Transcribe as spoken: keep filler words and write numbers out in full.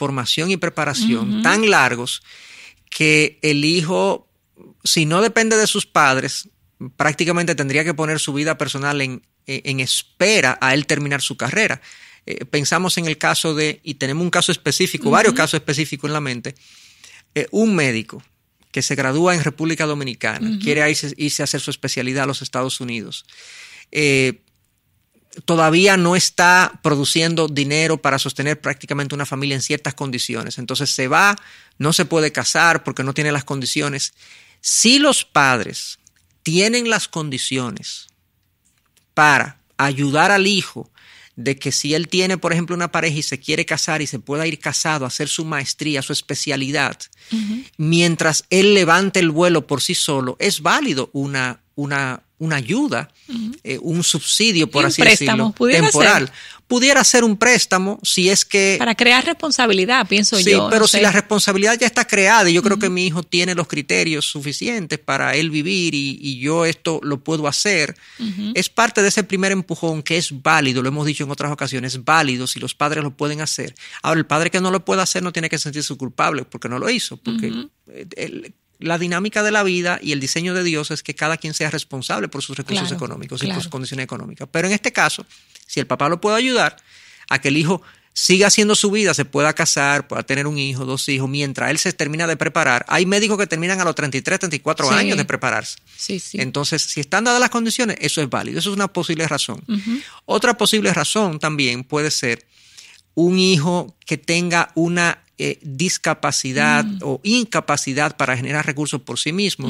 formación y preparación uh-huh. tan largos que el hijo, si no depende de sus padres, prácticamente tendría que poner su vida personal en, en espera a él terminar su carrera. Eh, pensamos en el caso de, y tenemos un caso específico, uh-huh. varios casos específicos en la mente, eh, un médico que se gradúa en República Dominicana, uh-huh. quiere irse, irse a hacer su especialidad a los Estados Unidos. Eh, todavía no está produciendo dinero para sostener prácticamente una familia en ciertas condiciones. Entonces se va, no se puede casar porque no tiene las condiciones. Si los padres tienen las condiciones para ayudar al hijo de que si él tiene, por ejemplo, una pareja y se quiere casar y se pueda ir casado a hacer su maestría, su especialidad, uh-huh. mientras él levante el vuelo por sí solo, es válido una, una, una ayuda, uh-huh. eh, un subsidio, por así decirlo, temporal. Ser? Pudiera ser un préstamo si es que... Para crear responsabilidad, pienso sí, yo. Sí, pero no si sé. la responsabilidad ya está creada y yo uh-huh. creo que mi hijo tiene los criterios suficientes para él vivir y, y yo esto lo puedo hacer, uh-huh. es parte de ese primer empujón que es válido, lo hemos dicho en otras ocasiones, es válido si los padres lo pueden hacer. Ahora, el padre que no lo puede hacer no tiene que sentirse culpable porque no lo hizo, porque uh-huh. el, la dinámica de la vida y el diseño de Dios es que cada quien sea responsable por sus recursos claro, económicos y claro. por sus condiciones económicas. Pero en este caso, si el papá lo puede ayudar a que el hijo siga haciendo su vida, se pueda casar, pueda tener un hijo, dos hijos, mientras él se termina de preparar. Hay médicos que terminan a los treinta y tres, treinta y cuatro sí. años de prepararse. Sí, sí. Entonces, si están dadas las condiciones, eso es válido. Eso es una posible razón. Uh-huh. Otra posible razón también puede ser un hijo que tenga una eh, discapacidad mm. o incapacidad para generar recursos por sí mismo.